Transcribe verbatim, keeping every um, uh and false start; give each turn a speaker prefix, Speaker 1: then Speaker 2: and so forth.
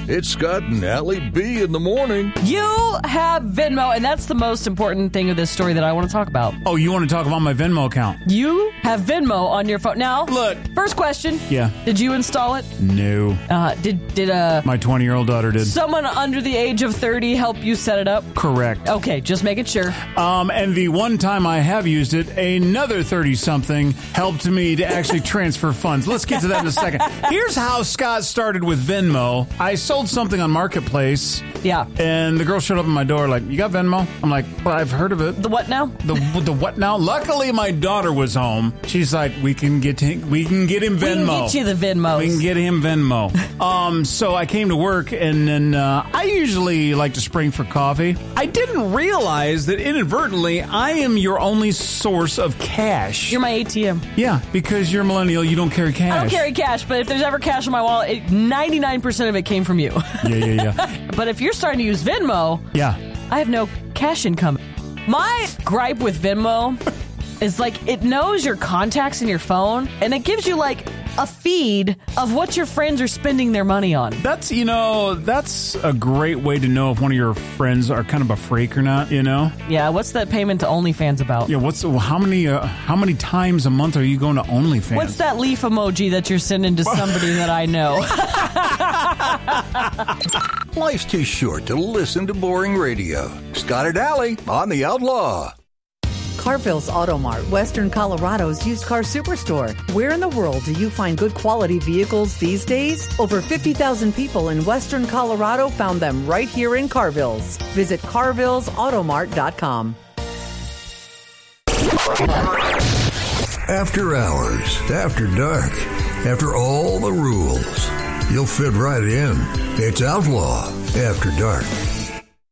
Speaker 1: It's Scott and Allie B in the morning.
Speaker 2: You have Venmo, and that's the most important thing of this story that I want to talk about.
Speaker 3: Oh, you want to talk about my Venmo account?
Speaker 2: You have Venmo on your phone. Now,
Speaker 3: look.
Speaker 2: First question.
Speaker 3: Yeah.
Speaker 2: Did you install it?
Speaker 3: No.
Speaker 2: Uh, did did uh
Speaker 3: My twenty-year-old daughter did.
Speaker 2: Someone under the age of thirty help you set it up?
Speaker 3: Correct.
Speaker 2: Okay, just making sure.
Speaker 3: Um, and the one time I have used it, another thirty-something helped me to actually transfer funds. Let's get to that in a second. Here's how Scott started with Venmo. I sold something on Marketplace.
Speaker 2: Yeah.
Speaker 3: And the girl showed up at my door like, you got Venmo? I'm like, well, I've heard of it.
Speaker 2: The what now?
Speaker 3: The the what now? Luckily, my daughter was home. She's like, we can get him, we can get him Venmo.
Speaker 2: We can get you the Venmos.
Speaker 3: We can get him Venmo. um, so I came to work, and then uh, I usually like to spring for coffee. I didn't realize that inadvertently I am your only source of cash.
Speaker 2: You're my A T M.
Speaker 3: Yeah, because you're a millennial, you don't carry cash.
Speaker 2: I don't carry cash, but if there's ever cash in my wallet, it, ninety-nine percent of it came from you.
Speaker 3: Yeah, yeah, yeah.
Speaker 2: But if you're starting to use Venmo,
Speaker 3: yeah,
Speaker 2: I have no cash income. My gripe with Venmo is like it knows your contacts in your phone, and it gives you like a feed of what your friends are spending their money on.
Speaker 3: That's, you know, that's a great way to know if one of your friends are kind of a freak or not, you know?
Speaker 2: Yeah, what's that payment to OnlyFans about?
Speaker 3: Yeah, what's how many uh, how many times a month are you going to OnlyFans?
Speaker 2: What's that leaf emoji that you're sending to somebody that I know?
Speaker 1: Life's too short to listen to boring radio. Scott and Allie on The Outlaw.
Speaker 4: Carville's Auto Mart, Western Colorado's used car superstore. Where in the world do you find good quality vehicles these days? Over fifty thousand people in Western Colorado found them right here in Carville's. Visit carvilles auto mart dot com.
Speaker 5: After hours, after dark, after all the rules, you'll fit right in. It's Outlaw After Dark.